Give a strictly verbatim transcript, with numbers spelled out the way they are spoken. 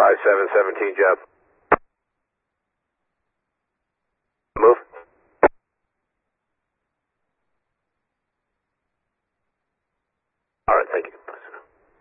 five seven seventeen, Jeff. Move. All right, thank you.